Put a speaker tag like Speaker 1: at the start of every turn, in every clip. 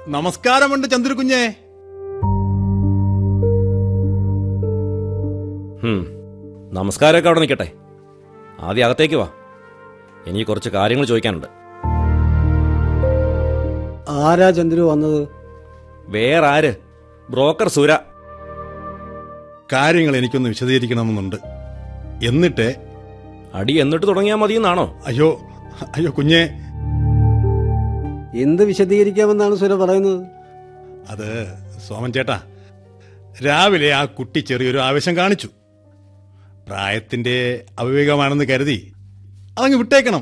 Speaker 1: നമസ്കാരമുണ്ട് ചന്ദ്രു കുഞ്ഞേ.
Speaker 2: നമസ്കാരമൊക്കെ അവിടെ നിൽക്കട്ടെ. ആദ്യം അകത്തേക്ക് വാ, എനിക്ക് കുറച്ച് കാര്യങ്ങൾ ചോദിക്കാനുണ്ട്.
Speaker 3: ആരാ ചന്ദ്രു വന്നത്?
Speaker 2: വേറെ ആര്? ബ്രോക്കർ സുര.
Speaker 1: കാര്യങ്ങൾ എനിക്കൊന്ന് വിശദീകരിക്കണമെന്നുണ്ട്. എന്നിട്ട്
Speaker 2: എന്നിട്ട് തുടങ്ങിയാൽ മതിയെന്നാണോ?
Speaker 1: അയ്യോ അയ്യോ കുഞ്ഞേ,
Speaker 3: എന്ത് വിശദീകരിക്കാമെന്നാണ് സുര പറയുന്നത്?
Speaker 1: അത് സോമൻ ചേട്ടാ, രാവിലെ ആ കുട്ടി ചെറിയൊരു ആവേശം കാണിച്ചു. പ്രായത്തിന്റെ അവിവേകമാണെന്ന് കരുതി അതങ്ങ് വിട്ടേക്കണം.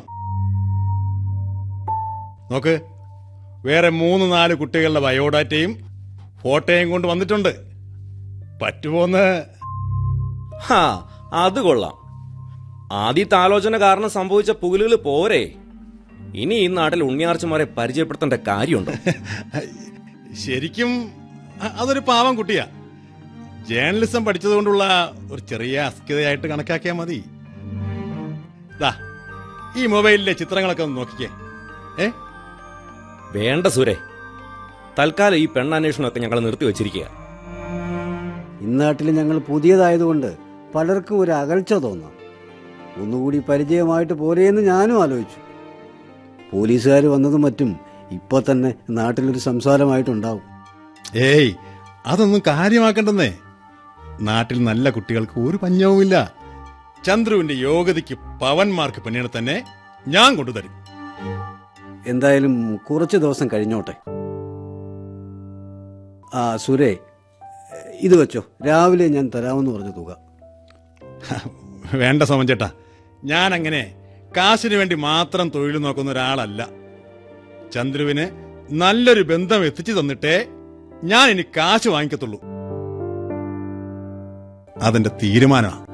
Speaker 1: നോക്ക്, വേറെ 3-4 കുട്ടികളുടെ ബയോഡാറ്റയും ഫോട്ടോയും കൊണ്ട് വന്നിട്ടുണ്ട്. പറ്റുമോന്ന്?
Speaker 2: അത് കൊള്ളാം. ആദ്യത്തെ ആലോചന കാരണം സംഭവിച്ച പുകലുകൾ പോരെ. ഇനി ഈ നാട്ടിൽ ഉണ്ണിയാർച്ചമാരെ പരിചയപ്പെടുത്തേണ്ട കാര്യമുണ്ടോ?
Speaker 1: ശരിക്കും അതൊരു പാവം കുട്ടിയാ. ജേർണലിസം പഠിച്ചതുകൊണ്ടുള്ള ഒരു ചെറിയ അസ്കിതയായിട്ട് കണക്കാക്കിയാൽ മതി. ഈ മൊബൈലിലെ ചിത്രങ്ങളൊക്കെ ഒന്ന് നോക്കിക്കേ.
Speaker 2: വേണ്ട സുരേ, തൽക്കാലം ഈ പെണ്ണന്വേഷണമൊക്കെ ഞങ്ങൾ നിർത്തിവെച്ചിരിക്കുക.
Speaker 3: ഇന്നാട്ടിൽ ഞങ്ങൾ പുതിയതായതുകൊണ്ട് പലർക്കും ഒരു അകൽച്ച തോന്നാം. ഒന്നുകൂടി പരിചയമായിട്ട് പോരെയെന്ന് ഞാനും ആലോചിച്ചു. പോലീസുകാർ വന്നതും മറ്റും ഇപ്പൊ തന്നെ നാട്ടിലൊരു സംസാരമായിട്ടുണ്ടാവും.
Speaker 1: ഏയ്, അതൊന്നും കാര്യമാക്കണ്ടെന്നേ. നാട്ടിൽ നല്ല കുട്ടികൾക്ക് ഒരു പഞ്ഞവുമില്ല. ചന്ദ്രുവിന്റെ യോഗ്യതയ്ക്ക് പവന്മാർക്ക് പെണ്ണിനെ തന്നെ ഞാൻ കൊണ്ടുതരും.
Speaker 3: എന്തായാലും കുറച്ച് ദിവസം കഴിഞ്ഞോട്ടെ. സുരേ, ഇത് വെച്ചോ, രാവിലെ ഞാൻ തരാമെന്ന് പറഞ്ഞ തുക.
Speaker 1: വേണ്ട സോമൻ ചേട്ടാ, ഞാൻ അങ്ങനെ കാശിന് വേണ്ടി മാത്രം തൊഴിൽ നോക്കുന്ന ഒരാളല്ല. ചന്ദ്രുവിന് നല്ലൊരു ബന്ധം എത്തിച്ചു തന്നിട്ടേ ഞാൻ ഇനി കാശ് വാങ്ങിക്കത്തുള്ളൂ. അതെന്റെ തീരുമാനമാണ്.